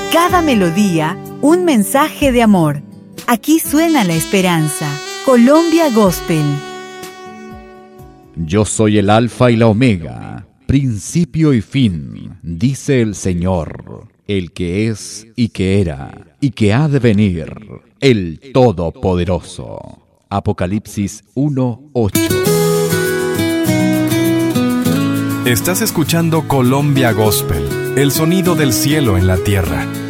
Cada melodía, un mensaje de amor. Aquí suena la esperanza. Colombia Gospel. Yo soy el Alfa y la Omega, principio y fin, dice el Señor, el que es y que era y que ha de venir, el Todopoderoso. Apocalipsis 1:8. Estás escuchando Colombia Gospel, el sonido del cielo en la tierra.